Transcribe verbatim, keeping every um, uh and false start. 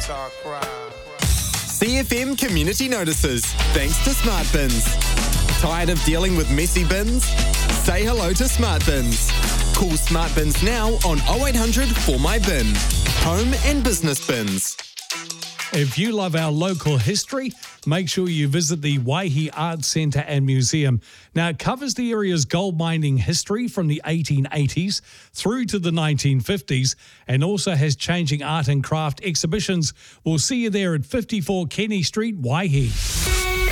C F M Community Notices, thanks to Smart Bins. Tired of dealing with messy bins? Say hello to Smart Bins. Call Smart Bins now on oh eight hundred four my bin. Home and business bins. If you love our local history, make sure you visit the Waihi Arts Centre and Museum. Now, it covers the area's gold mining history from the eighteen eighties through to the nineteen fifties and also has changing art and craft exhibitions. We'll see you there at fifty-four Kenny Street, Waihi.